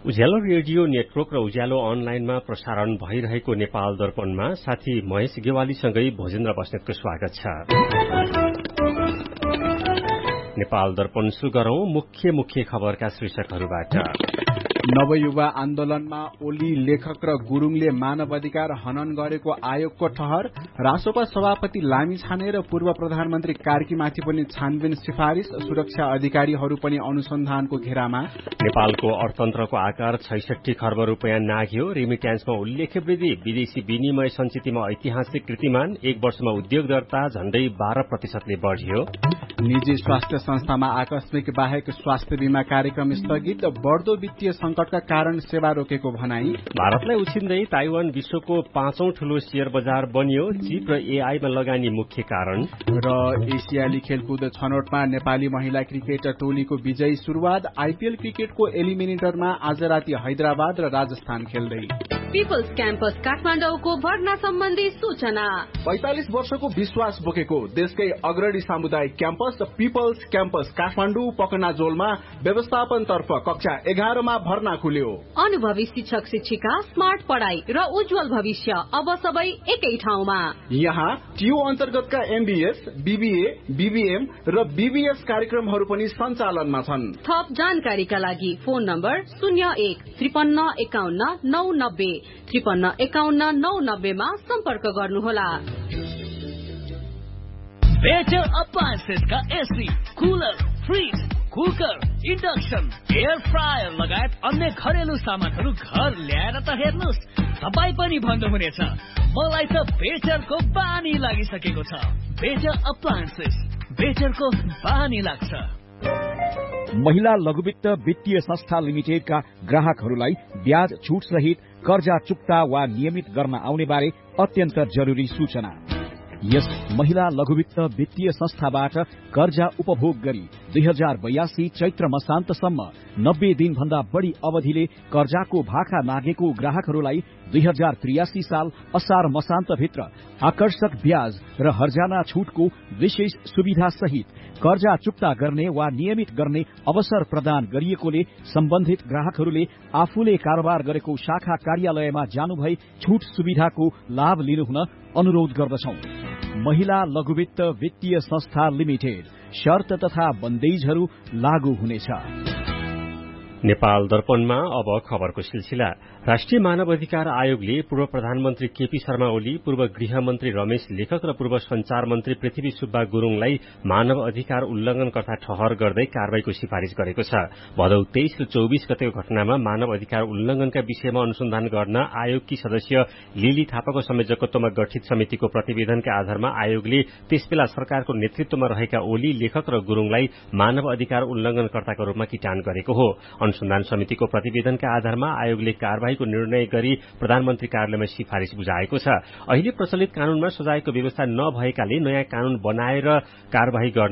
उज्यालो radio network र उज्यालो अनलाइनमा प्रसारण भइरहेको नेपाल दर्पणमा साथी महेश गेवालीसँगै भोजेन्द्र बस्नेतको स्वागत छ। नेपाल दर्पण सुरु गरौं मुख्य खबरका शीर्षकहरूबाट। नवयुवा आन्दोलनमा ओली, लेखक र गुरुङले मानव अधिकार हनन गरेको आयोगको ठहर। रासोपा सभापति लामिछाने र पूर्व प्रधानमन्त्री कार्कीमाथि पनि छानबिन सिफारिश। सुरक्षा अधिकारीहरू पनि अनुसन्धानको घेरामा। नेपालको अर्थतन्त्रको आकार 66 खर्ब रूपियाँ नाघ्यो। रेमिट्यान्समा उल्लेख्य वृद्धि। विदेशी विनिमय सञ्चितमा ऐतिहासिक कीर्तिमान। एक वर्षमा उद्योग दरता झण्डै 12% बढ्यो। निजी स्वास्थ्य संस्थामा आकस्मिक बाहेक स्वास्थ्य बीमा कार्यक्रम स्थगित। बढ्दो वित्तीय संकटका कारण सेवा रोकेको भनाई। भारतलाई उछिन्दै ताइवान विश्वको 5औं ठूलो शेयर बजार बन्यो। चिप र एआईमा लगानी मुख्य कारण। र एसियाली खेलकुद छनौटमा नेपाली महिला क्रिकेट टोलीको विजयी शुरूआत। आईपीएल क्रिकेटको एलिमिनेटरमा आज राति हैदराबाद र राजस्थान खेल्दै। पिपल्स क्याम्पस काठमाडौँको भर्ना सम्बन्धी सूचना। 45 वर्षको विश्वास बोकेको देशकै अग्रणी सामुदायिक क्याम्पस पिपल्स क्याम्पस काठमाडौँ पकनाजोलमा व्यवस्थापनतर्फ कक्षा 11 मा भर्ना खुल्यो। अनुभवी शिक्षक शिक्षिका, स्मार्ट पढाई र उज्जवल भविष्य अब सबै एकै ठाउँमा। यहाँ टियु अन्तर्गतका एमबीएस, बीबीए, बीबीएम र बीबीएस कार्यक्रमहरू पनि सञ्चालनमा छन्। थप जानकारीका लागि फोन नम्बर 01-5351-990 5351-990 मा सम्पर्क गर्नुहोला। बेटर अप्लायन्सेस का AC, cooler, fridge, cooker, induction, air fryer लगायत अन्य घरेलु सामानहरू घर ल्याएर त हेर्नुहोस्, तपाईँ पनि भन्नुहुनेछ मलाई त बेटरको बानी लागिसकेको छ। बेटर अप्लायन्सेस, बेटरको बानी लाग्छ। महिला लघुवित्त वित्तीय संस्था लिमिटेडका ग्राहकहरूलाई ब्याज छुट सहित कर्जा चुक्ता वा नियमित गर्न आउने बारे अत्यन्त जरुरी सूचना। यस महिला लघुवित्त वित्तीय संस्थाबाट कर्जा उपभोग गरी 2082 चैत्र मसान्तसम्म 90 दिन भन्दा बढ़ी अवधिले कर्जाको भाका नागेको ग्राहकहरूलाई 2083 साल असार मसान्तभित्र आकर्षक ब्याज र हर्जाना छुटको विशेष सुविधा सहित कर्जा चुक्ता गर्ने वा नियमित गर्ने अवसर प्रदान गरिएकोले सम्बन्धित ग्राहकहरूले आफूले कारोबार गरेको शाखा कार्यालयमा जानुभई छुट सुविधाको लाभ लिनुहुन अनुरोध गर्दछौं। महिला लघुवित्त वित्तीय संस्था लिमिटेड। शर्त तथा बन्देजहरू लागू हुनेछ। नेपाल दर्पणमा अब खबरको सिलसिला। राष्ट्रिय मानव अधिकार आयोगले पूर्व प्रधानमन्त्री केपी शर्मा ओली, पूर्व गृहमन्त्री रमेश लेखक र पूर्व संचार मन्त्री पृथ्वी सुब्बा गुरुङलाई मानव अधिकार उल्लंघनकर्ता ठहर गर्दै कारवाहीको सिफारिश गरेको छ। भदौ 23 र 24 गतेको घटनामा मानव अधिकार उल्लंघनका विषयमा अनुसन्धान गर्न आयोगकी सदस्य लिली थापाको संयोजकत्वमा गठित समितिको प्रतिवेदनका आधारमा आयोगले त्यसबेला सरकारको नेतृत्वमा रहेका ओली, लेखक र गुरुङलाई मानव अधिकार उल्लंघनकर्ताको रूपमा किटान गरेको हो। अनुसन्धान समितिको प्रतिवेदनका आधारमा आयोगले कारवाहीको निर्णय गरी प्रधानमन्त्री कार्यालयमा सिफारिश बुझाएको छ। अहिले प्रचलित कानूनमा सजायको व्यवस्था नभएकाले नयाँ कानून बनाएर कारवाही गर्न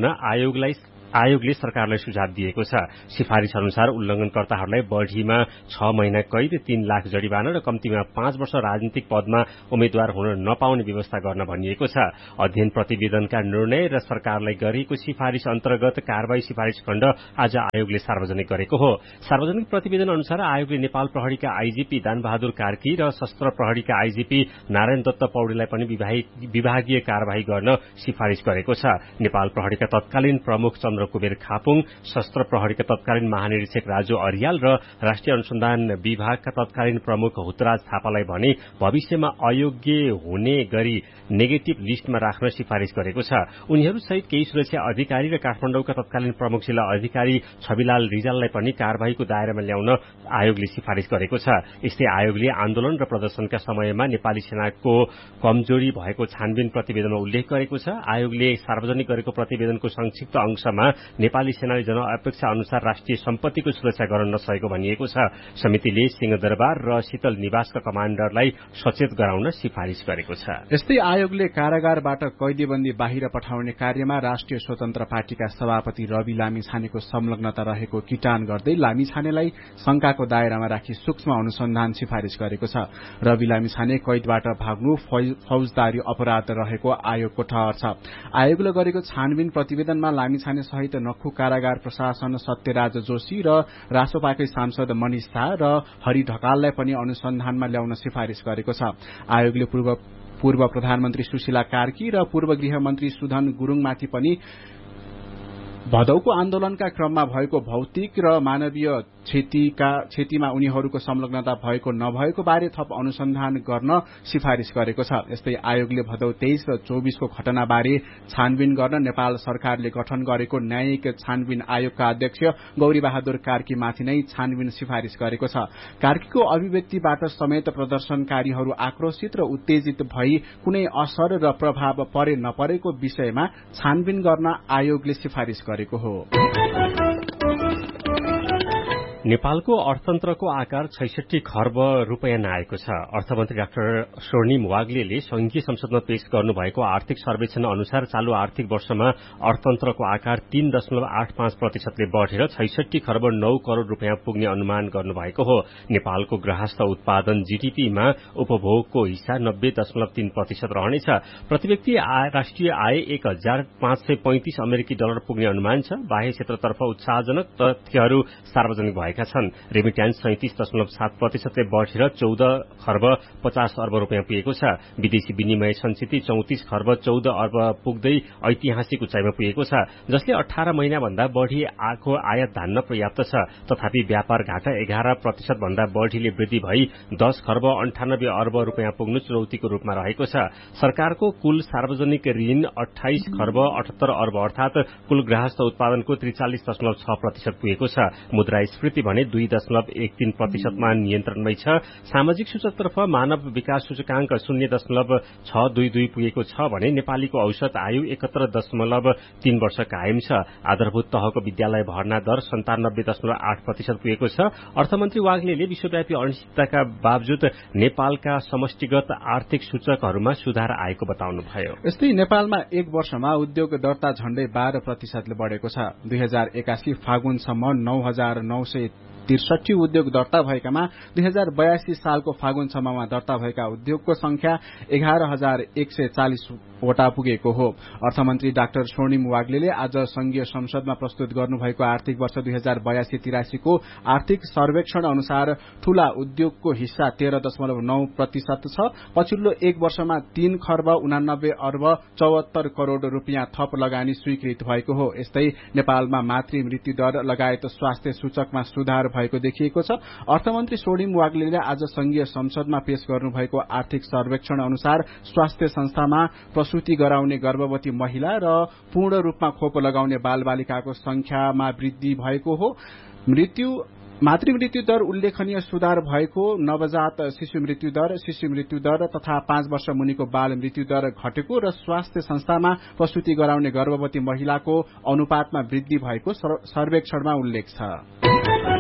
आयोगले सरकारलाई सुझाव दिएको छ। सिफारिश अनुसार उल्लंघनकर्ताहरूलाई बढ़ीमा 6 महिना कैद, 3 लाख जरिवाना र कम्तीमा 5 वर्ष राजनीतिक पदमा उम्मेद्वार हुन नपाउने व्यवस्था गर्न भनिएको छ। अध्ययन प्रतिवेदनका निर्णय र सरकारलाई गरिएको सिफारिश अन्तर्गत कारवाही सिफारिश खण्ड आज आयोगले सार्वजनिक गरेको हो। सार्वजनिक प्रतिवेदन अनुसार आयोगले नेपाल प्रहरीका आईजीपी दानबहादुर कार्की र सशस्त्र प्रहरीका आईजीपी नारायण दत्त पौडेललाई पनि विभागीय कारवाही गर्न सिफारिश गरेको छ। नेपाल प्रहरीका तत्कालीन प्रमुख चन्द्र कुबेर खापुङ, सशस्त्र प्रहरीका तत्कालीन महानिरीक्षक राजु अरियाल र राष्ट्रिय अनुसन्धान विभागका तत्कालीन प्रमुख हुतराज थापालाई भने भविष्यमा अयोग्य हुने गरी नेगेटिभ लिस्टमा राख्न सिफारिश गरेको छ। उनीहरू सहित केही सुरक्षा अधिकारी र काठमाडौँका तत्कालीन प्रमुख जिल्ला अधिकारी छविलाल रिजाललाई पनि कारवाहीको दायरामा ल्याउन आयोगले सिफारिश गरेको छ। यस्तै आयोगले आन्दोलन र प्रदर्शनका समयमा नेपाली सेनाको कमजोरी भएको छानबिन प्रतिवेदनमा उल्लेख गरेको छ। आयोगले सार्वजनिक गरेको प्रतिवेदनको संक्षिप्त अंशमा नेपाली सेनाले जनअपेक्षा अनुसार राष्ट्रिय सम्पत्तिको सुरक्षा गर्न नसकेको भनिएको छ। समितिले सिंहदरबार र शीतल निवासका कमाण्डरलाई सचेत गराउन सिफारिश गरेको छ। यस्तै आयोगले कारागारबाट कैदीबन्दी बाहिर पठाउने कार्यमा राष्ट्रिय स्वतन्त्र पार्टीका सभापति रवि लामिछानेको संलग्नता रहेको किटान गर्दै लामिछानेलाई शंकाको दायरामा राखी सूक्ष्म अनुसन्धान सिफारिश गरेको छ। रवि लामिछाने कैदबाट भाग्नु फौजदारी अपराध रहेको आयोगको ठहर छ। आयोगले गरेको छानबिन प्रतिवेदनमा लामिछाने सहित नखु कारागार प्रशासन सत्यराज जोशी र रासोपाकै सांसद मनिष शाह र हरि ढकाललाई पनि अनुसन्धानमा ल्याउन सिफारिश गरेको छ। आयोगले पूर्व प्रधानमन्त्री सुशीला कार्की र पूर्व गृहमन्त्री सुधन गुरूङमाथि पनि भदौको आन्दोलनका क्रममा भएको भौतिक र मानवीय क्षतिमा उनीहरूको संलग्नता भएको नभएको बारे थप अनुसन्धान गर्न सिफारिश गरेको छ। यस्तै आयोगले भदौ 23 र 24 को घटनाबारे छानबिन गर्न नेपाल सरकारले गठन गरेको न्यायिक छानबिन आयोगका अध्यक्ष गौरी बहादुर कार्कीमाथि नै छानबिन सिफारिश गरेको छ। कार्कीको अभिव्यक्तिबाट समेत प्रदर्शनकारीहरू आक्रोशित र उत्तेजित भई कुनै असर र प्रभाव परे नपरेको विषयमा छानबिन गर्न आयोगले सिफारिश गरेको हो। नेपालको अर्थतन्त्रको आकार 66 खर्ब रूपैयाँ आएको छ। अर्थमन्त्री डाक्टर स्वर्णिम वाग्लेले संघीय संसदमा पेश गर्नुभएको आर्थिक सर्वेक्षण अनुसार चालू आर्थिक वर्षमा अर्थतन्त्रको आकार 3.85% बढेर 66 खर्ब 9 करोड़ रूपैयाँ पुग्ने अनुमान गर्नुभएको हो। नेपालको गृहस्थ उत्पादन जीडीपीमा उपभोगको हिस्सा 90.3% रहनेछ। प्रति व्यक्ति राष्ट्रिय आय 1535 अमेरिकी डलर पुग्ने अनुमान छ। बाह्य क्षेत्रतर्फ उत्साहजनक तथ्यहरू सार्वजनिक भएका छन्। रेमिट्यान्स 37.7% बढेर 14 खर्ब 50 अर्ब रूपैयाँ पुगेको छ। विदेशी विनिमय संचिति 34 खर्ब 14 अर्ब पुग्दै ऐतिहासिक उचाइमा पुगेको छ, जसले 18 महिनाभन्दा बढ़ी आएको आयात धान्न पर्याप्त छ। तथापि व्यापार घाटा 11% भन्दा बढ़ीले वृद्धि भई 10 खर्ब 98 अर्ब रूपैयाँ पुग्नु चुनौतीको रूपमा रहेको छ। सरकारको कुल सार्वजनिक ऋण 28 खर्ब 78 अर्ब अर्थात कुल गृहस्थ उत्पादनको 43.6% पुगेको छ। मुद्रास्फीति भने 2.13% मा नियन्त्रणमै छ। सामाजिक सूचकतर्फ मानव विकास सूचकांक 0.622 पुगेको छ भने नेपालीको औसत आयु 71.3 वर्ष कायम छ। आधारभूत तहको विद्यालय भर्ना दर 97.8% पुगेको छ। अर्थमन्त्री वाग्लेले विश्वव्यापी अनिश्चितताका बावजुद नेपालका समष्टिगत आर्थिक सूचकहरूमा सुधार आएको बताउनुभयो। यस्तै नेपालमा एक वर्षमा उद्योग दर्ता झण्डै 12% बढेको छ। 2081 फागुनसम्म 9,963 उद्योग दर्ता भएकामा 2082 सालको फागुनसम्ममा दर्ता भएका उद्योगको संख्या 11,140 वटा पुगेको हो। अर्थमन्त्री डाक्टर स्वर्णिम वाग्लेले आज संघीय संसदमा प्रस्तुत गर्नुभएको आर्थिक वर्ष 2082-83 को आर्थिक सर्वेक्षण अनुसार ठूला उद्योगको हिस्सा 13.9% छ। पछिल्लो एक वर्षमा 3 खर्ब 89 अर्ब 74 करोड़ रूपियाँ थप लगानी स्वीकृत भएको हो। यस्तै नेपालमा मातृ मृत्यु दर लगायत स्वास्थ्य सूचकमा सुधार भएको देखिएको छ। अर्थमन्त्री स्वर्णिम वाग्लेले आज संघीय संसदमा पेश गर्नुभएको आर्थिक सर्वेक्षण अनुसार स्वास्थ्य संस्थामा प्रसूति गराउने गर्भवती महिला र पूर्ण रूपमा खोप लगाउने बालबालिकाको संख्यामा वृद्धि भएको हो। मातृ मृत्यु दर उल्लेखनीय सुधार भएको, नवजात शिशु मृत्यु दर तथा 5 वर्ष मुनिको बाल मृत्यु दर घटेको र स्वास्थ्य संस्थामा प्रसूति गराउने गर्भवती महिलाको अनुपातमा वृद्धि भएको सर्वेक्षणमा उल्लेख छ।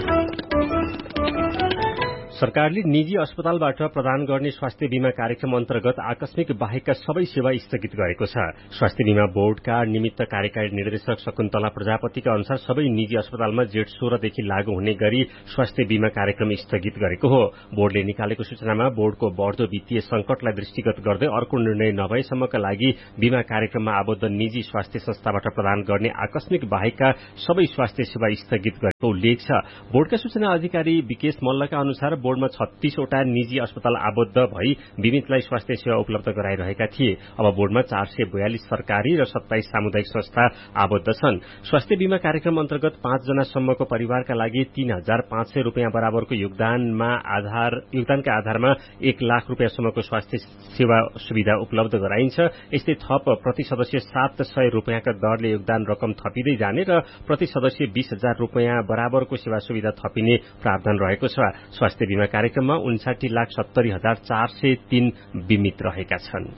सरकारले निजी अस्पतालबाट प्रदान गर्ने स्वास्थ्य बीमा कार्यक्रम अन्तर्गत आकस्मिक बाहेकका सबै सेवा स्थगित गरेको छ। स्वास्थ्य बीमा बोर्डका निमित्त कार्यकारी निर्देशक शकुन्तला प्रजापतिका अनुसार सबै निजी अस्पतालमा जेठ 16 देखि लागू हुने गरी स्वास्थ्य बीमा कार्यक्रम स्थगित गरेको हो। बोर्डले निकालेको सूचनामा बोर्डको बढ्दो वित्तीय संकटलाई दृष्टिगत गर्दै अर्को निर्णय नभएसम्मका लागि बीमा कार्यक्रममा आबद्ध निजी स्वास्थ्य संस्थाबाट प्रदान गर्ने आकस्मिक बाहेकका सबै स्वास्थ्य सेवा स्थगित गरेको उल्लेख छ। बोर्डका सूचना अधिकारी विकेश मल्लका अनुसार बोर्डमा 36 वटा निजी अस्पताल आबद्ध भई बीमितलाई स्वास्थ्य सेवा उपलब्ध गराइरहेका थिए। अब बोर्डमा 442 सरकारी र 27 सामुदायिक संस्था आबद्ध छन्। स्वास्थ्य बीमा कार्यक्रम अन्तर्गत 5 जनासम्मको परिवारका लागि 3,500 रूपियाँ बराबरको योगदानका आधारमा 1 लाख रूपियाँसम्मको स्वास्थ्य सेवा सुविधा उपलब्ध गराइन्छ। यस्तै थप प्रति सदस्य 700 रूपियाँका दरले योगदान रकम थपिँदै जाने र प्रति सदस्य 20,000 रूपियाँ बराबरको सेवा सुविधा थपिने प्रावधान रहेको छ। स्वास्थ्य बीमा कार्यक्रममा 59,70,403 बीमित रहेका छन्।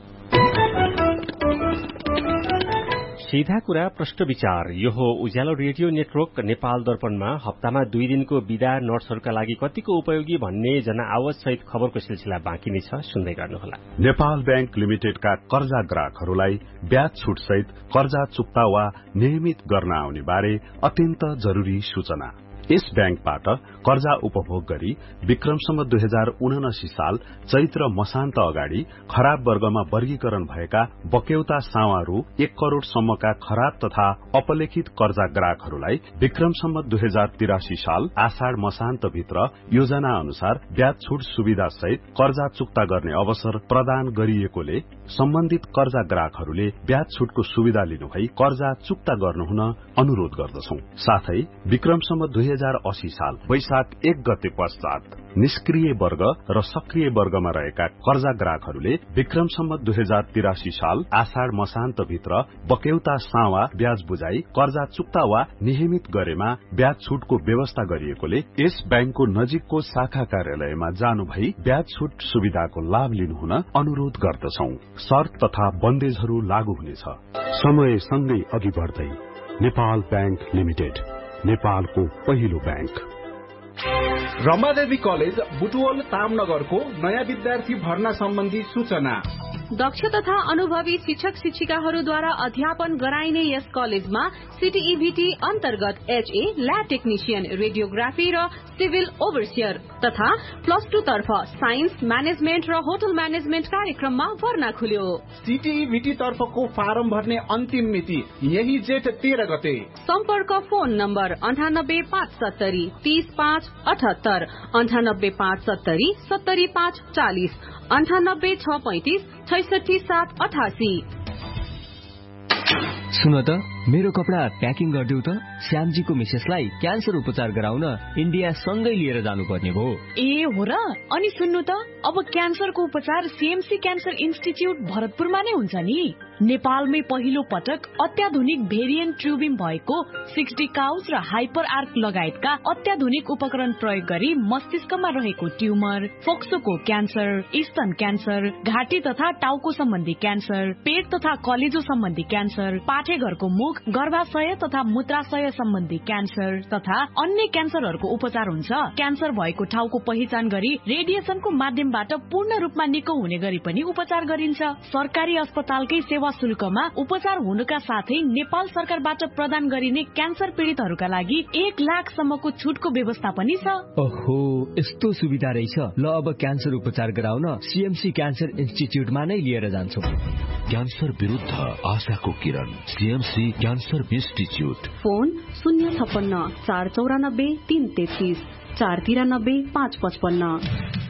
सीधा कुरा प्रश्न विचार यो हो उज्यालो रेडियो नेटवर्क नेपाल दर्पणमा हप्तामा 2 दिनको बिदा नर्सहरूका लागि कतिको उपयोगी भन्ने जनआवाज सहित खबरको सिलसिला बाँकी नै छ, सुन्दै गर्नुहोला। नेपाल बैंक लिमिटेडका कर्जा ग्राहकहरूलाई ब्याज छुट सहित कर्जा चुक्ता वा नियमित गर्न आउने बारे अत्यन्त जरुरी सूचना। यस ब्याङ्कबाट कर्जा उपभोग गरी विक्रमसम्म 2079 साल चैत्र मसान्त अगाडि खराब वर्गमा वर्गीकरण भएका बक्यौता सावा रु 1 करोड़ सम्मका खराब तथा अपलेखित कर्जा ग्राहकहरूलाई विक्रमसम्म 2083 साल आषाढ़ मसान्त भित्र योजना अनुसार ब्याज छूट सुविधा सहित कर्जा चुक्ता गर्ने अवसर प्रदान गरिएकोले सम्बन्धित कर्जा ग्राहकहरूले ब्याज छूटको सुविधा लिनुभई कर्जा चुक्ता गर्नुहुन अनुरोध गर्दछौं। साथै विक्रमसम्म 2080 साल वैशाख 1 गते पश्चात निष्क्रिय वर्ग र सक्रिय वर्गमा रहेका कर्जा ग्राहकहरूले विक्रमसम्म 2083 साल आषाढ़ मसान्त भित्र बक्यौता सावा ब्याज बुझाई कर्जा चुक्ता वा नियमित गरेमा ब्याज छूटको व्यवस्था गरिएकोले यस ब्याङ्कको नजिकको शाखा कार्यालयमा जानु भई ब्याज छूट सुविधाको लाभ लिनुहुन अनुरोध गर्दछौं। शर्त तथा बन्देजहरू लागू हुनेछ। समयसँगै अघि बढ्दै नेपाल ब्याङ्क लिमिटेड, नेपालको पहिलो ब्याङ्क। रमादेवी कलेज बुटवल तामनगरको नयाँ विद्यार्थी भर्ना सम्बन्धी सूचना। दक्ष तथा अनुभवी शिक्षक शिक्षिकाहरूद्वारा अध्यापन गराइने यस कलेजमा सीटीईबीटी अन्तर्गत एचए, ल्याब टेक्निशियन, रेडियोग्राफी र सिभिल ओभरसियर तथा +2 तर्फ साइन्स, म्यानेजमेन्ट र होटल म्यानेजमेन्ट कार्यक्रममा भर्ना खुल्यो। सीटीईबीटी तर्फको फारम भर्ने अन्तिम मिति यही जेठ 13 गते। सम्पर्क फोन नम्बर 9857 30578, 9857 70540, 9865 66788। सुन त, मेरो कपडा प्याकिङ गरिदेऊ त। श्यामजीको मिसेसलाई क्यान्सर उपचार गराउन इन्डिया सँगै लिएर जानुपर्ने भयो। ए हो र? अनि सुन्नु त, अब क्यान्सरको उपचार सीएमसी क्यान्सर इन्स्टिच्युट भरतपुरमा नै हुन्छ नि। नेपालमै पहिलो पटक अत्याधुनिक भेरिएन्ट ट्युबिङ भएको 60 काउच र हाइपर आर्क लगायतका अत्याधुनिक उपकरण प्रयोग गरी मस्तिष्कमा रहेको ट्युमर, फोक्सोको क्यान्सर, स्तन क्यान्सर, घाँटी तथा टाउको सम्बन्धी क्यान्सर, पेट तथा कलेजो सम्बन्धी क्यान्सर, पाठेघरको मुख, गर्भाशय तथा मूत्राशय सम्बन्धी क्यान्सर तथा अन्य क्यान्सरहरूको उपचार हुन्छ। क्यान्सर भएको ठाउँको पहिचान गरी रेडिएसनको माध्यमबाट पूर्ण रूपमा निको हुने गरी पनि उपचार गरिन्छ। सरकारी अस्पतालकै सेवा शुल्कमा उपचार हुनुका साथै नेपाल सरकारबाट प्रदान गरिने क्यान्सर पीड़ितहरूका लागि 1 लाखसम्मको छुटको व्यवस्था पनि छ। ओहो, यस्तो सुविधा रहेछ। ल, अब क्यान्सर उपचार गराउन सीएमसी क्यान्सर इन्स्टिच्युटमा नै लिएर जान्छौं। क्यान्सर विरुद्ध आशाको किरण, सीएमसी क्यान्सर इन्स्टिच्युट। फोन 056 494 333, 493 555।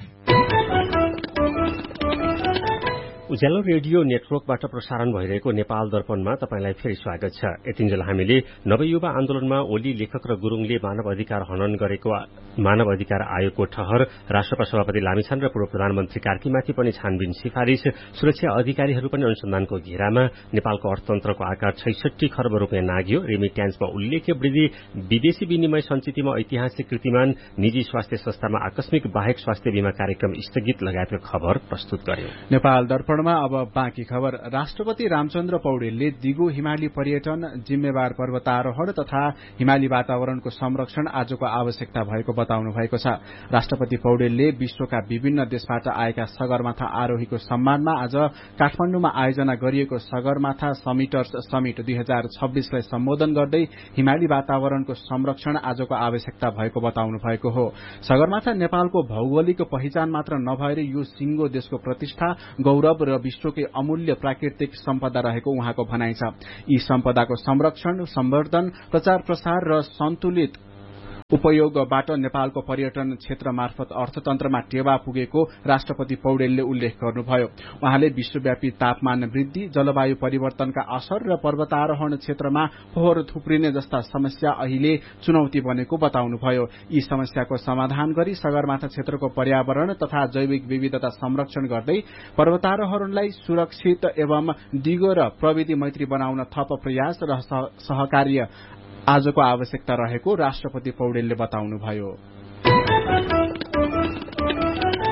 उज्यालो रेडियो नेटवर्कबाट प्रसारण भइरहेको नेपाल दर्पणमा तपाईंलाई फेरि स्वागत छ। यतिन्जेल हामीले नवयुवा आन्दोलनमा ओली, लेखक र गुरुङले मानव अधिकार हनन गरेको मानव अधिकार आयोगको ठहर, राष्ट्रपति सभापति लामिछान र पूर्व प्रधानमन्त्री कार्कीमाथि पनि छानबिन सिफारिश, सुरक्षा अधिकारीहरू पनि अनुसन्धानको घेरामा, नेपालको अर्थतन्त्रको आकार 66 खर्ब रुपियाँ नाग्यो, रेमिट्यान्समा उल्लेख्य वृद्धि, विदेशी विनिमय सञ्चितमा ऐतिहासिक कृतिमान, निजी स्वास्थ्य संस्थामा आकस्मिक बाहेक स्वास्थ्य बीमा कार्यक्रम स्थगित लगायतका खबर प्रस्तुत गर्यो। नेपाल दर्पण अब बाँकी खबर। राष्ट्रपति रामचन्द्र पौडेलले दिगो हिमाली पर्यटन, जिम्मेवार पर्वतारोहण तथा हिमाली वातावरणको संरक्षण आजको आवश्यकता भएको बताउनु भएको छ। राष्ट्रपति पौडेलले विश्वका विभिन्न देशबाट आएका सगरमाथा आरोहीको सम्मानमा आज काठमाडौँमा आयोजना गरिएको सगरमाथा समिटर्स समिट 2026लाई सम्बोधन गर्दै हिमाली वातावरणको संरक्षण आजको आवश्यकता भएको बताउनु भएको हो। सगरमाथा नेपालको भौगोलिक पहिचान मात्र नभएर यो सिंगो देशको प्रतिष्ठा, गौरव र विश्वकै अमूल्य प्राकृतिक सम्पदा रहेको उहाँको भनाइ छ। यी सम्पदाको संरक्षण, सम्वर्धन, प्रचार प्रसार र सन्तुलित उपयोगबाट नेपालको पर्यटन क्षेत्र मार्फत अर्थतन्त्रमा टेवा पुगेको राष्ट्रपति पौडेलले उल्लेख गर्नुभयो। उहाँले विश्वव्यापी तापमान वृद्धि, जलवायु परिवर्तनका असर र पर्वतारोहण क्षेत्रमा फोहोर थुप्रिने जस्ता समस्या अहिले चुनौती बनेको बताउनुभयो। यी समस्याको समाधान गरी सगरमाथा क्षेत्रको पर्यावरण तथा जैविक विविधता संरक्षण गर्दै पर्वतारोहणलाई सुरक्षित एवं दिगो र प्रविधि मैत्री बनाउन थप प्रयास र सहकार्य आजको आवश्यकता रहेको राष्ट्रपति पौडेलले बताउनुभयो।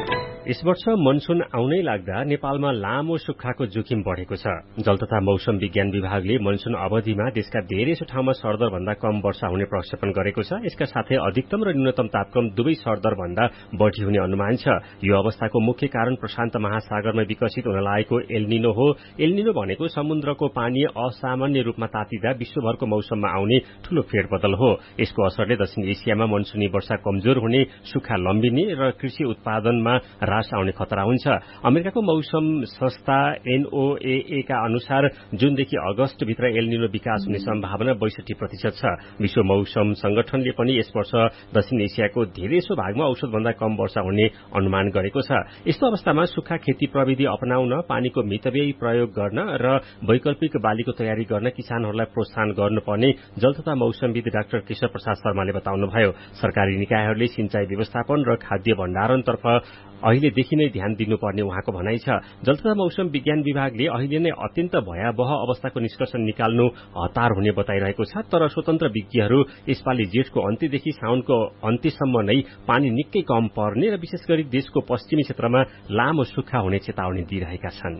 यस वर्ष मनसून आउनै लाग्दा नेपालमा लामो सुक्खाको जोखिम बढ़ेको छ। जल तथा मौसम विज्ञान विभागले मनसून अवधिमा देशका धेरैसो ठाउँमा सरदर भन्दा कम वर्षा हुने प्रक्षेपण गरेको छ। यसका साथै अधिकतम र न्यूनतम तापक्रम दुवै सरदर भन्दा बढ़ी हुने अनुमान छ। यो अवस्थाको मुख्य कारण प्रशान्त महासागरमा विकसित हुन लागेको एलनिनो हो। एलनिनो भनेको समुद्रको पानी असामान्य रूपमा तातिदा विश्वभरको मौसममा आउने ठूलो फेरबदल हो। यसको असरले दक्षिण एसियामा मनसूनी वर्षा कमजोर हुने, सुक्खा लम्बिने र कृषि उत्पादनमा ह्रास आउने खतरा हुन्छ। अमेरिकाको मौसम संस्था NOAA का अनुसार जुनदेखि अगस्तभित्र एलनिनो विकास हुने सम्भावना 62% छ। विश्व मौसम संगठनले पनि यस वर्ष दक्षिण एसियाको धेरैसो भागमा औसतभन्दा कम वर्षा हुने अनुमान गरेको छ। यस्तो अवस्थामा सुक्खा खेती प्रविधि अपनाउन, पानीको मितव्ययी प्रयोग गर्न र वैकल्पिक बालीको तयारी गर्न किसानहरूलाई प्रोत्साहन गर्नुपर्ने जल तथा मौसमविद डाक्टर केशव प्रसाद शर्माले बताउनुभयो। सरकारी निकायहरूले सिंचाई व्यवस्थापन र खाद्य भण्डारणतर्फ अहिलेदेखि नै ध्यान दिनुपर्ने उहाँको भनाइ छ। जल तथा मौसम विज्ञान विभागले अहिले नै अत्यन्त भयावह अवस्थाको निष्कर्ष निकाल्नु हतार हुने बताइरहेको छ। तर स्वतन्त्र विज्ञहरू यसपालि जेठको अन्त्यदेखि साउनको अन्त्यसम्म नै पानी निकै कम पर्ने र विशेष गरी देशको पश्चिमी क्षेत्रमा लामो सुक्खा हुने चेतावनी दिइरहेका छन्।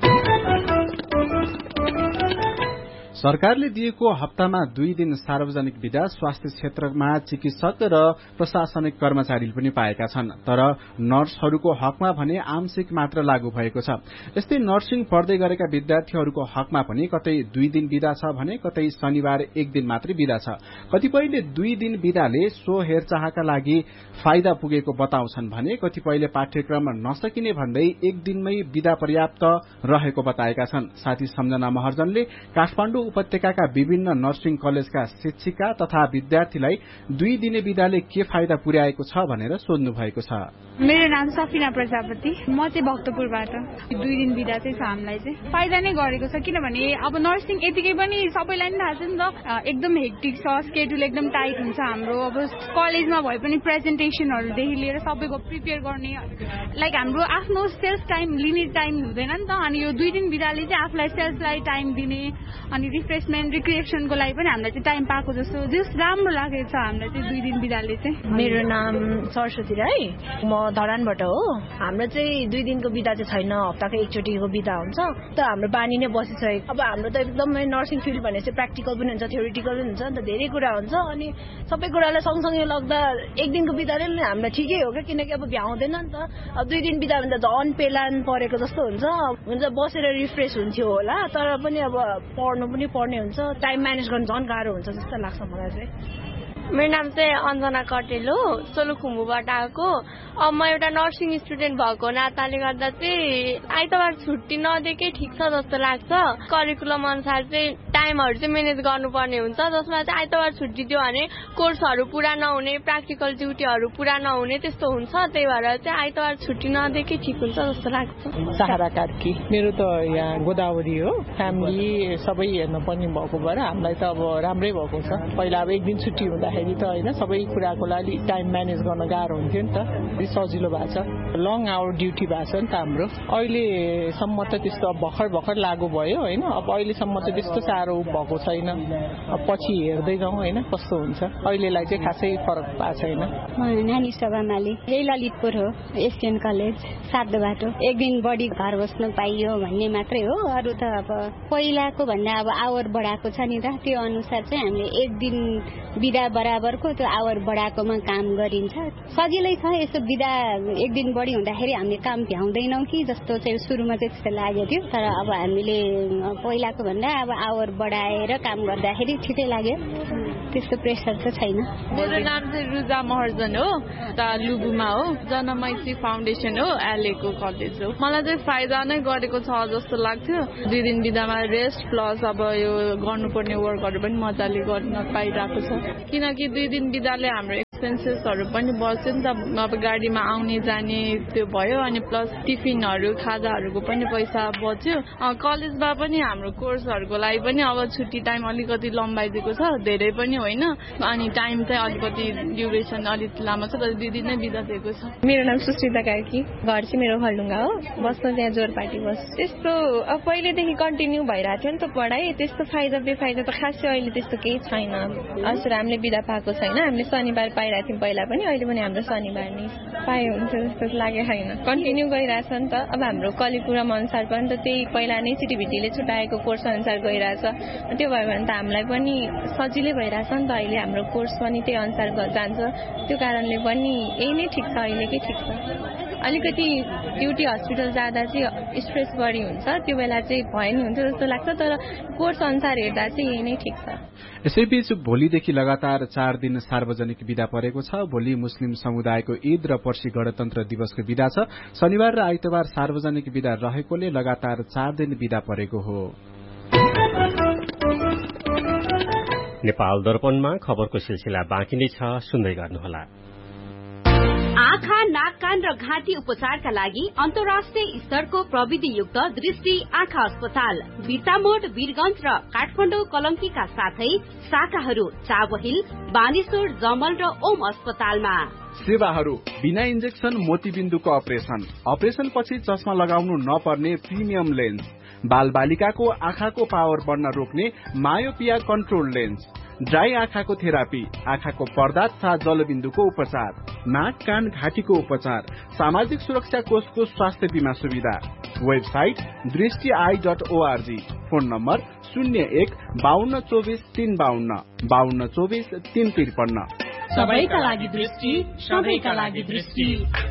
सरकारले दिएको हप्तामा 2 दिन सार्वजनिक बिदा स्वास्थ्य क्षेत्रमा चिकित्सक र प्रशासनिक कर्मचारीले पनि पाएका छन्। तर नर्सहरूको हकमा भने आंशिक मात्र लागू भएको छ। यस्तै नर्सिङ पढ्दै गरेका विद्यार्थीहरूको हकमा पनि कतै 2 दिन बिदा छ भने कतै शनिबार 1 दिन मात्रै बिदा छ। कतिपयले 2 दिन बिदाले सो हेरचाहका लागि फाइदा पुगेको बताउँछन् भने कतिपयले पाठ्यक्रम नसकिने भन्दै 1 दिनमै बिदा पर्याप्त रहेको बताएका छन्। साथी सम्झना महर्जनले काठमाडौँ उपत्यकाका विभिन्न नर्सिङ कलेजका शिक्षिका तथा विद्यार्थीलाई 2 दिने बिदाले के फाइदा पुर्याएको छ भनेर सोध्नु भएको छ। मेरो नाम सफिना प्रजापति, म चाहिँ भक्तपुरबाट। 2 दिन बिदा चाहिँ छ हामीलाई चाहिँ फाइदा नै गरेको छ। किनभने अब नर्सिङ यतिकै पनि सबैलाई नै थाहा छ नि त, एकदम हेक्टिक छ, स्केड्युल एकदम टाइट हुन्छ हाम्रो। अब कलेजमा भए पनि प्रेजेन्टेसनहरूदेखि लिएर सबैको प्रिपेयर गर्ने, लाइक हाम्रो आफ्नो सेल्फ टाइम लिने टाइम हुँदैन नि त। अनि यो 2 दिन बिदाले चाहिँ आफूलाई सेल्फलाई टाइम दिने अनि रिफ्रेसमेन्ट रिक्रिएसनको लागि पनि हामीलाई चाहिँ टाइम पाएको जस्तो जस राम्रो लागेको छ हामीलाई चाहिँ 2 दिन बिदाले चाहिँ। मेरो नाम सरस्वती राई, म धरानबाट हो। हाम्रो चाहिँ 2 दिनको बिदा चाहिँ छैन, हप्ताको एकचोटिको बिदा हुन्छ। त हाम्रो बानी नै बसिसकेको। अब हाम्रो त एकदमै नर्सिङ फिल्ड भने चाहिँ प्र्याक्टिकल पनि हुन्छ, थ्योरिटिकल पनि हुन्छ नि त, धेरै कुरा हुन्छ। अनि सबै कुरालाई सँगसँगै लाग्दा 1 दिनको बिदाले नै हामीलाई ठिकै हो क्या, किनकि अब भ्याउँदैन नि त। अब 2 दिन बिदा भन्दा झन् पेलान परेको जस्तो हुन्छ बसेर रिफ्रेस हुन्थ्यो होला, तर पनि अब पढ्नु पनि पर्ने हुन्छ, टाइम म्यानेज गर्न झन् गाह्रो हुन्छ जस्तो लाग्छ मलाई चाहिँ। मेरो नाम चाहिँ अञ्जना कटेल हो, सोलुखुम्बुबाट आएको। अब म एउटा नर्सिङ स्टुडेन्ट भएको नाताले गर्दा चाहिँ आइतबार छुट्टी नदिएकै ठिक छ जस्तो लाग्छ। करिकुलम अनुसार चाहिँ टाइमहरू चाहिँ म्यानेज गर्नुपर्ने हुन्छ, जसमा चाहिँ आइतबार छुट्टी दियो भने कोर्सहरू पुरा नहुने, प्र्याक्टिकल ड्युटीहरू पुरा नहुने त्यस्तो हुन्छ। त्यही भएर चाहिँ आइतबार छुट्टी नदिएकै ठिक हुन्छ जस्तो लाग्छ। सहारा कार्की, मेरो त यहाँ गोदावरी हो, फ्यामिली सबै हेर्न पनि भएको भएर हामीलाई त अब राम्रै भएको छ। पहिला अब 1 दिन छुट्टी हुँदाखेरि त होइन सबै कुराको लागि टाइम म्यानेज गर्न गाह्रो हुन्थ्यो नि त, सजिलो भएको छ। लङ आवर ड्युटी भएको छ नि त हाम्रो। अहिलेसम्म त त्यस्तो अब भर्खर लागू भयो होइन, अब अहिलेसम्म त त्यस्तो साह्रो भएको छैन। अब पछि हेर्दै जाउँ होइन कस्तो हुन्छ। अहिलेलाई चाहिँ खासै फरक भएको छैन। नानी सभामाली, यही ललितपुर हो, एसटिएन कलेज 7 बाटो। 1 दिन बढी घर बस्न पाइयो भन्ने मात्रै हो, अरू त अब पहिलाको भन्दा अब आवर बढाएको छ नि त, त्यो अनुसार चाहिँ हामीले 1 दिन बिदा बराबरको त्यो आवर बढाएकोमा काम गरिन्छ। सजिलै छ यसो बिदा 1 दिन बढी हुँदाखेरि हामीले काम भ्याउँदैनौँ कि जस्तो चाहिँ सुरुमा चाहिँ त्यस्तो लागेको थियो। तर अब हामीले पहिलाको भन्दा अब आवर बढाएर काम गर्दाखेरि ठिकै लाग्यो, त्यस्तो प्रेसर त छैन। मेरो नाम चाहिँ रुजा महर्जन हो, लुबुमा हो, जनमैत्री फाउन्डेसन हो, एलएको कलेज हो। मलाई चाहिँ फाइदा नै गरेको छ जस्तो लाग्थ्यो। 2 दिन बिदामा रेस्ट प्लस अब यो गर्नुपर्ने वर्कहरू पनि मजाले गर्न पाइरहेको छ। किनकि 2 दिन बिदाले हाम्रो एक्सपेन्सेसहरू पनि बच्यो नि त, अब गाडीमा आउने जाने त्यो भयो, अनि प्लस टिफिनहरू खाजाहरूको पनि पैसा बच्यो। कलेजमा पनि हाम्रो कोर्सहरूको लागि पनि अब छुट्टी टाइम अलिकति लम्बाइदिएको छ, धेरै पनि होइन। अनि टाइम चाहिँ अलिकति ड्युरेसन अलिक लामो छ, तर 2 दिन नै बिदा दिएको छ। मेरो नाम सुश्रिता कार्की, घर चाहिँ मेरो खलडुङ्गा हो, बस्न त्यहाँ जोरपाटी बस। त्यस्तो अब पहिलेदेखि कन्टिन्यू भइरहेको थियो नि त पढाइ, त्यस्तो फाइदा बेफाइदा त खासै अहिले त्यस्तो केही छैन। हजुर हामीले बिदा पाएको छैन, हामीले शनिबार पाइरहेको पाइरहेको थियौँ पहिला पनि, अहिले पनि हाम्रो शनिबार नै पाए हुन्थ्यो जस्तो लागेको छैन। कन्टिन्यू गइरहेछ नि त। अब हाम्रो करिकुलम अनुसार पनि त त्यही पहिला नै सिटिभिटीले छुटाएको कोर्स अनुसार गइरहेछ। त्यो भयो भने त हामीलाई पनि सजिलै भइरहेछ नि त। अहिले हाम्रो कोर्स पनि त्यही अनुसार जान्छ। त्यो कारणले पनि यही नै ठिक छ, अहिलेकै ठिक छ। अलिकति ड्युटी हस्पिटल जाँदा चाहिँ स्ट्रेस बढी हुन्छ, त्यो बेला चाहिँ भए नि हुन्थ्यो जस्तो लाग्छ, तर कोर्स अनुसार हेर्दा चाहिँ यही नै ठिक छ। यसैबीच भोलिदेखि लगातार 4 दिन सार्वजनिक बिदा परेको छ। भोलि मुस्लिम समुदायको ईद र पर्सि गणतन्त्र दिवसको बिदा छ। शनिबार र आइतबार सार्वजनिक बिदा रहेकोले लगातार 4 दिन बिदा परेको हो। नेपाल दर्पणमा खबरको सिलसिला बाँकी नै छ, सुन्दै गर्नुहोला। आँखा, नाक, कान र घाँटी उपचारका लागि अन्तर्राष्ट्रिय स्तरको प्रविधियुक्त दृष्टि आँखा अस्पताल बिर्तामोड, वीरगंज र काठमाडौँ कलंकीका साथै शाखाहरू चाबहिल, बानेश्वर, जमल र ओम अस्पतालमा। सेवाहरू बिना इन्जेक्सन मोतीबिन्दुको अपरेशन पछि चस्मा लगाउनु नपर्ने प्रिमियम लेन्स, बाल बालिकाको आँखाको पावर बढ्न रोक्ने मायोपिया कन्ट्रोल लेन्स, ड्राई आँखाको थेरापी, आँखाको पर्दा तथा जलबिन्दुको उपचार, नाक, कान, घाँटीको उपचार, सामाजिक सुरक्षा कोषको स्वास्थ्य बीमा सुविधा। वेबसाइट दृष्टि.org। Phone number 01-5224-352 5224-353। सबैका लागि दृष्टि, सबैका लागि दृष्टि।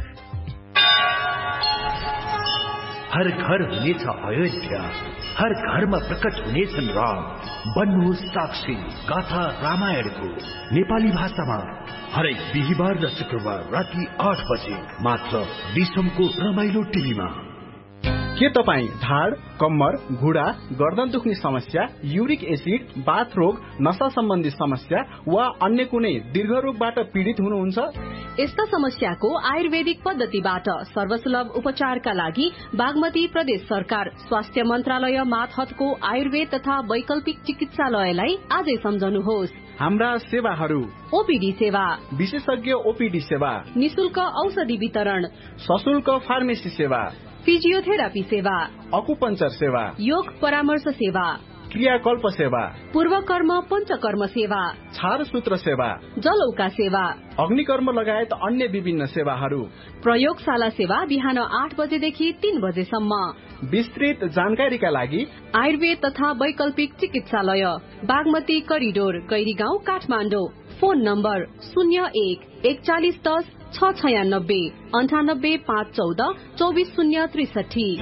हर घर हुनेछ अयोध्या, हर घरमा प्रकट हुनेछन् राम। बन्नुहोस् साक्षी गाथा रामायणको नेपाली भाषामा हरेक बिहिबार र शुक्रबार राति 8 बजे मात्र विश्वको रमाइलो टिभीमा। के तपाईँ ढाड, कम्मर, घुँडा, गर्दन दुख्ने समस्या, युरिक एसिड, बाथ रोग, नशा सम्बन्धी समस्या वा अन्य कुनै दीर्घ रोगबाट पीड़ित हुनुहुन्छ? यस्ता समस्याको आयुर्वेदिक पद्धतिबाट सर्वसुलभ उपचारका लागि बागमती प्रदेश सरकार स्वास्थ्य मन्त्रालय मातहतको आयुर्वेद तथा वैकल्पिक चिकित्सालयलाई आजै सम्झनुहोस्। हाम्रा सेवाहरू: ओपीडी सेवा, विशेषज्ञ ओपीडी सेवा, निशुल्क औषधि वितरण, सशुल्क फार्मेसी सेवा, फिजियोथेरापी सेवा, अकुपञ्चर सेवा, योग परामर्श सेवा, क्रियाकल्प सेवा, पूर्वकर्म पञ्चकर्म सेवा, छारसूत्र सेवा, जलौका सेवा, अग्निकर्म लगायत अन्य विभिन्न सेवाहरू। प्रयोगशाला सेवा बिहान 8 बजेदेखि 3 बजेसम्म। विस्तृत जानकारीका लागि आयुर्वेद तथा वैकल्पिक चिकित्सालय Bagmati corridor, Gairigaun, Kathmandu. Phone number 01-4110 696 98 514 24063।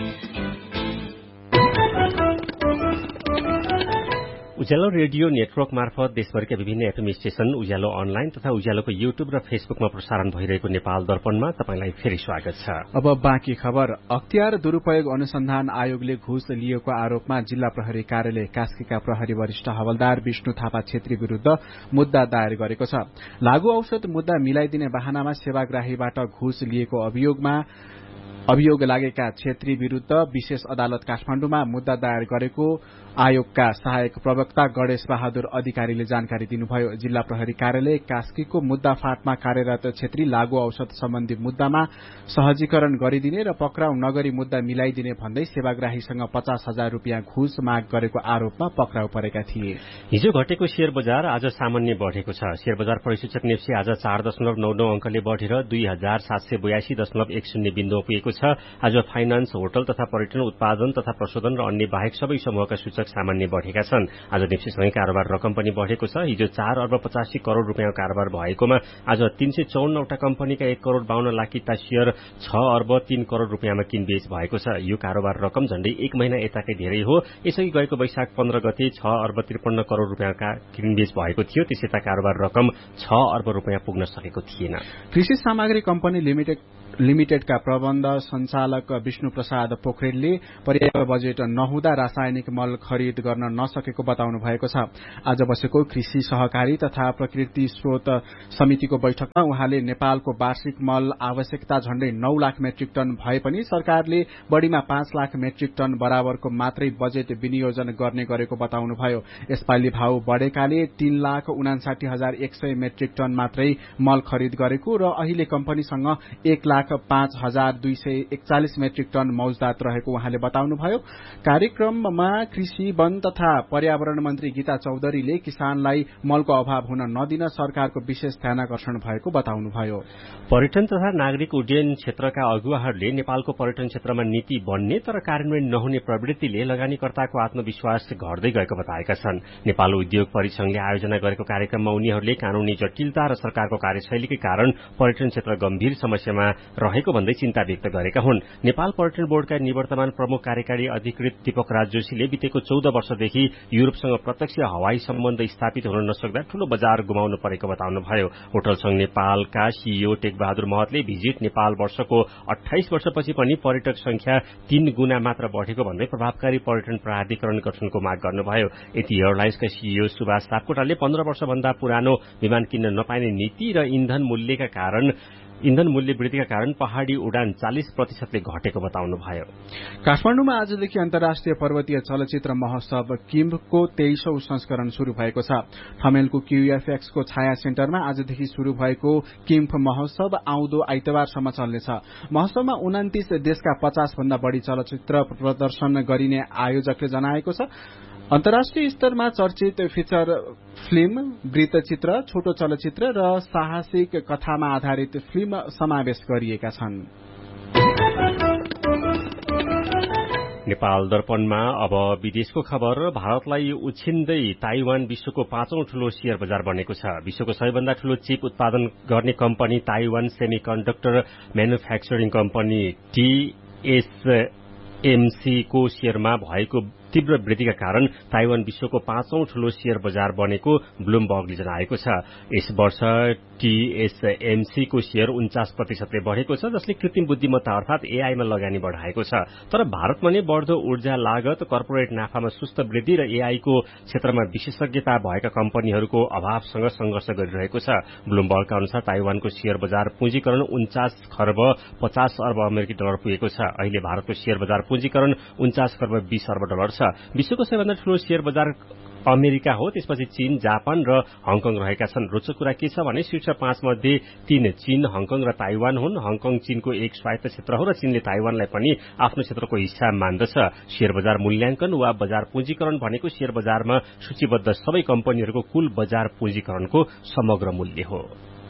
उज्यालो रेडियो नेटवर्क मार्फत देशभरिका विभिन्न एफएम स्टेशन, उज्यालो अनलाइन तथा उज्यालोको युट्युब र फेसबुकमा प्रसारण भइरहेको नेपाल दर्पणमा तपाईंलाई फेरि स्वागत छ। अब बाँकी खबर। अख्तियार दुरूपयोग अनुसन्धान आयोगले घुस लिएको आरोपमा जिल्ला प्रहरी कार्यालय कास्कीका प्रहरी वरिष्ठ हवलदार विष्णु थापा छेत्री विरूद्ध मुद्दा दायर गरेको छ। लागू औषध मुद्दा मिलाइदिने बहानामा सेवाग्राहीबाट घुस लिएको अभियोग लागेका छेत्री विरूद्ध विशेष अदालत काठमाडौँमा मुद्दा दायर गरेको आयोगका सहायक प्रवक्ता गणेश बहादुर अधिकारीले जानकारी दिनुभयो। जिल्ला प्रहरी कार्यालय कास्कीको मुद्दा फाँटमा कार्यरत छेत्री लागू औषध सम्बन्धी मुद्दामा सहजीकरण गरिदिने र पक्राउ नगरी मुद्दा मिलाइदिने भन्दै सेवाग्राहीसँग 50,000 रुपियाँ घुस माग गरेको आरोपमा पक्राउ परेका थिए। हिजो घटेको शेयर बजार आज सामान्य बढेको छ। शेयर बजार परिसूचक नेप्सी आज 4.99 अंकले बढ़ेर 2782.10 बिन्दुमा पुगेको छ। आज फाइनान्स, होटल तथा पर्यटन, उत्पादन तथा प्रशोधन र अन्य बाहेक सबै समूहका सूचक सामान्य बढ़ेका छन्। आज नेप्सीसँगै कारोबार रकम पनि बढ़ेको छ। हिजो 4 अर्ब 85 करोड़ रुपियाँ कारोबार भएकोमा आज 354 वटा कम्पनीका 1 करोड़ 52 लाखिता शेयर 6 अर्ब 3 करोड़ रुपियाँमा किनबेच भएको छ। यो कारोबार रकम झण्डै 1 महिना यताकै धेरै हो। यसअघि गएको वैशाख 15 गते 6 अर्ब 53 करोड़ रुपियाँका किनबेच भएको थियो। त्यसैता कारोबार रकम 6 अर्ब रुपियाँ पुग्न सकेको थिएन। कृषि सामग्री कम्पनी लिमिटेडका प्रबन्ध संचालक विष्णु प्रसाद पोखरेलले पर्याप्त बजेट नहुँदा रासायनिक मल खरिद गर्न नसकेको बताउनु भएको छ। आज बसेको कृषि सहकारी तथा प्रकृति स्रोत समितिको बैठकमा उहाँले नेपालको वार्षिक मल आवश्यकता झण्डै 9 लाख मेट्रिक टन भए पनि सरकारले बढ़ीमा 5 लाख मेट्रिक टन बराबरको मात्रै बजेट विनियोजन गर्ने गरेको बताउनुभयो। यसपालि भाव बढ़ेकाले 3,59,100 मेट्रिक टन मात्रै मल खरिद गरेको र अहिले कम्पनीसँग 1,05,200 241 मेट्रिक टन मौजदात रहेको उहाँले बताउनुभयो। कार्यक्रममा कृषि, वन तथा पर्यावरण मन्त्री गीता चौधरीले किसानलाई मलको अभाव हुन नदिन सरकारको विशेष ध्यानाकर्षण भएको बताउनुभयो। पर्यटन तथा नागरिक उड्डयन क्षेत्रका अगुवाहरूले नेपालको पर्यटन क्षेत्रमा नीति बन्ने तर कार्यान्वयन नहुने प्रवृत्तिले लगानीकर्ताको आत्मविश्वास घट्दै गएको बताएका छन्। नेपाल उद्योग परिसंघले आयोजना गरेको कार्यक्रममा उनीहरूले कानूनी जटिलता र सरकारको कार्यशैलीकै कारण पर्यटन क्षेत्र गम्भीर समस्यामा रहेको भन्दै चिन्ता व्यक्त गरेका हुन्। नेपाल पर्यटन बोर्डका निवर्तमान प्रमुख कार्यकारी अधिकृत दीपक राज जोशीले बितेको 14 वर्षदेखि युरोपसँग प्रत्यक्ष हवाई सम्बन्ध स्थापित हुन नसक्दा ठूलो बजार गुमाउनु परेको बताउनुभयो। होटल संघ नेपालका सीईओ टेकबहादुर महतले भिजिट नेपाल वर्षको 28 वर्षपछि पनि पर्यटक संख्या 3 गुणा मात्र बढेको भन्दै प्रभावकारी पर्यटन प्राधिकरण गठनको माग गर्नुभयो। यति एयरलाइन्सका सीईओ सुभाष सापकोटाले 15 वर्षभन्दा पुरानो विमान किन्न नपाइने नीति र इन्धन मूल्य वृद्धिका कारण पहाड़ी उडान 40% घटेको बताउनुभयो। काठमाडौँमा आजदेखि अन्तर्राष्ट्रिय पर्वतीय चलचित्र महोत्सव किम्फको 23औं संस्करण शुरू भएको छ। ठमेलको क्यूएफएक्स को छाया सेन्टरमा आजदेखि शुरू भएको किम्फ महोत्सव आउँदो आइतबारसम्म चल्नेछ। महोत्सवमा 29 देशका 50 भन्दा बढ़ी चलचित्र प्रदर्शन गरिने आयोजकले जनाएको छ। अन्तर्राष्ट्रिय स्तरमा चर्चित फिचर फिल्म, वृत्तचित्र, छोटो चलचित्र र साहसिक कथामा आधारित फिल्म समावेश गरिएका छन्। नेपाल दर्पणमा अब विदेशको खबर। भारतलाई उछिन्दै ताइवान विश्वको 5औं ठूलो शेयर बजार बनेको छ। विश्वको सबैभन्दा ठूलो चिप उत्पादन गर्ने company Taiwan सेमिकन्डक्टर manufacturing company TSMC को शेयरमा भएको तीव्र वृद्धिका कारण ताइवान विश्वको 5औं ठूलो शेयर बजार बनेको ब्लूमबर्गले जनाएको छ। यस वर्ष TSMC को शेयर 49% बढ़ेको छ, जसले कृत्रिम बुद्धिमत्ता अर्थात एआईमा लगानी बढ़ाएको छ। तर भारतमा नै बढ़दो ऊर्जा लागत, कर्पोरेट नाफामा सुस्त वृद्धि र एआई को क्षेत्रमा विशेषज्ञता भएका कम्पनीहरूको अभावसँग संघर्ष गरिरहेको छ। ब्लूमबर्गका अनुसार ताइवानको शेयर बजार पुँजीकरण 49 खर्ब 50 अर्ब अमेरिकी डलर पुगेको छ। अहिले भारतको शेयर बजार पुँजीकरण 49 खर्ब 20 अर्ब डलर छ। विश्वको सबैभन्दा ठूलो शेयर बजार अमेरिका हो, त्यसपछि चीन, जापान र हङकङ रहेका छन्। रोचक कुरा के छ भने शीर्ष 5 मध्ये 3 चीन, हङकङ र ताइवान हुन्। हङकङ चीनको एक स्वायत्त क्षेत्र हो र चीनले ताइवानलाई पनि आफ्नो क्षेत्रको हिस्सा मान्दछ। शेयर बजार मूल्याङ्कन वा बजार पुँजीकरण भनेको शेयर बजारमा सूचीबद्ध सबै कम्पनीहरूको कुल बजार पुँजीकरणको समग्र मूल्य हो।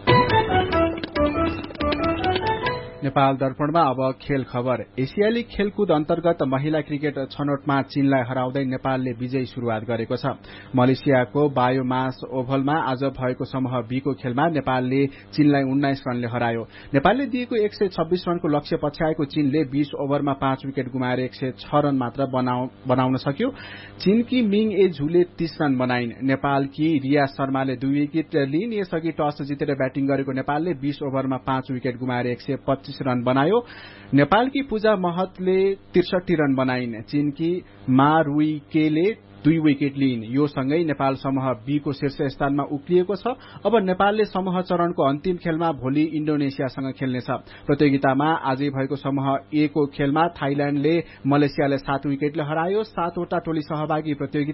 नेपाल दर्पणमा अब खेल खबर। एसियाली खेलकुद अन्तर्गत महिला क्रिकेट छनौटमा चीनलाई हराउँदै नेपालले विजयी शुरूआत गरेको छ। मलेसियाको बायोमास ओभलमा आज भएको समूह बी को खेलमा नेपालले चीनलाई 19 रनले हरायो। नेपालले दिएको 126 रनको लक्ष्य पछ्याएको चीनले 20 ओभरमा 5 विकेट गुमाएर 106 रन मात्र बनाउन सक्यो। चीनकी मिङ ए झुले 30 रन बनाइन्। नेपालकी रिया शर्माले 2 विकेट लिइन्। यसअघि टस जितेर ब्याटिङ गरेको नेपालले 20 ओभरमा 5 विकेट गुमाएर 125 रन बनायो। नेपालकी पूजा महतले 63 रन बनाइन्। चीनकी मा रुइकेले 2 विकेट लिइन्। यो सँगै नेपाल समूह बी को शीर्ष स्थानमा उक्लिएको छ। अब नेपालले समूह चरणको अन्तिम खेलमा भोलि इन्डोनेसियासँग खेल्नेछ। प्रतियोगितामा आजै भएको समूह ए को खेलमा थाइल्याण्डले मलेसियालाई 7 विकेटले हरायो। 6वटा टोली सहभागी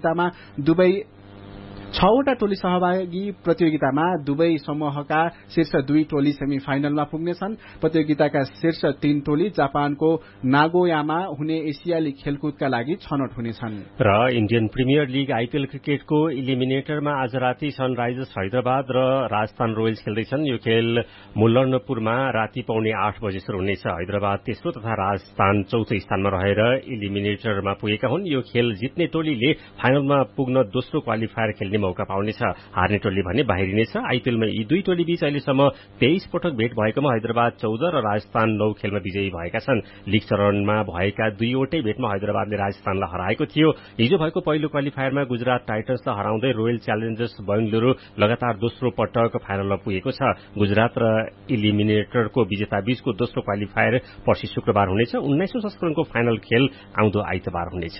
प्रतियोगितामा दुवै समूहका शीर्ष 2 टोली सेमिफाइनलमा पुग्नेछन्। प्रतियोगिताका शीर्ष 3 टोली जापानको नागोयामा हुने एसियाली खेलकुदका लागि छनौट हुनेछन्। र इन्डियन प्रिमियर लीग आईपीएल क्रिकेटको इलिमिनेटरमा आज राति सनराइजर्स हैदराबाद र राजस्थान रोयल्स खेल्दैछन्। यो खेल मुल्लनपुरमा राति 7:45 बजे शुरू हुनेछ। हैदराबाद तेस्रो तथा राजस्थान चौथो स्थानमा रहेर इलिमिनेटरमा पुगेका हुन्। यो खेल जित्ने टोलीले फाइनलमा पुग्न दोस्रो क्वालिफायर खेल्ने मौका पाउनेछ। हार्ने टोली भने बाहिरिनेछ। आईपीएलमा यी 2 टोली बीच अहिलेसम्म 23 पटक भेट भएकोमा हैदराबाद 14 र राजस्थान 9 खेलमा विजयी भएका छन्। लीग चरणमा भएका 2वटै भेटमा हैदराबादले राजस्थानलाई हराएको थियो। हिजो भएको पहिलो क्वालिफायरमा गुजरात टाइटन्सलाई हराउँदै रोयल च्यालेन्जर्स बेंगलुरू लगातार दोस्रो पटक फाइनलमा पुगेको छ। गुजरात र इलिमिनेटरको विजेता बीचको दोस्रो क्वालिफायर पर्सि शुक्रबार हुनेछ। 19औं संस्करणको फाइनल खेल आउँदो आइतबार हुनेछ।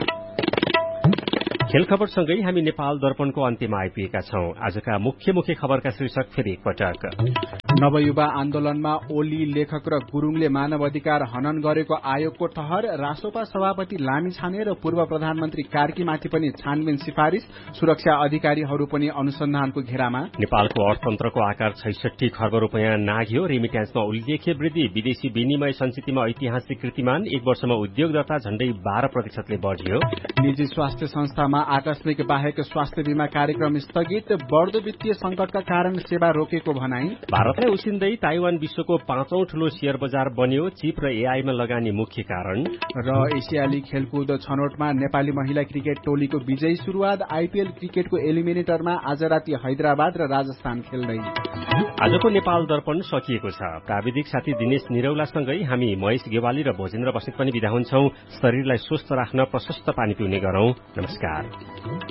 खेल खबरसँगै हामी नेपाल दर्पणको अन्त्यमा आइपुगेका छौं। आजका मुख्य खबरका शीर्षक फेरि एकपटक। नवयुवा आन्दोलनमा ओली, लेखक र गुरूङले मानव अधिकार हनन गरेको आयोगको ठहर, रासोपा सभापति लामिछाने र पूर्व प्रधानमन्त्री कार्कीमाथि पनि छानबिन सिफारिश, सुरक्षा अधिकारीहरू पनि अनुसन्धानको घेरामा। नेपालको अर्थतन्त्रको आकार 66 खर्ब रूपियाँ नाघ्यो, रेमिट्यान्समा उल्लेख्य वृद्धि, विदेशी विनिमय संचितमा ऐतिहासिक कीर्तिमान, एक वर्षमा उद्योग दर्ता झण्डै 12% बढ्यो। निजी स्वास्थ्य संस्थामा आकस्मिक बाहेक स्वास्थ्य बीमा कार्यक्रम स्थगित, बढ्दो वित्तीय संकटका कारण सेवा रोकेको भनाई। भारतलाई उसिन्दै ताइवान विश्वको 5औं ठूलो शेयर बजार बन्यो, चिप र एआईमा लगानी मुख्य कारण। र एसियाली खेलकुद छनौटमा नेपाली महिला क्रिकेट टोलीको विजयी शुरूआत, आईपीएल क्रिकेटको एलिमिनेटरमा आज राति हैदराबाद र राजस्थान खेल्दै। आजको नेपाल दर्पण सकिएको छ। प्राविधिक साथी दिनेश निरौलासँगै हामी महेश गेवाली र भोजेन्द्र बस्नेत पनि बिदा हुन्छौं। शरीरलाई स्वस्थ राख्न प्रशस्त पानी पिउने गरौं। नमस्कार।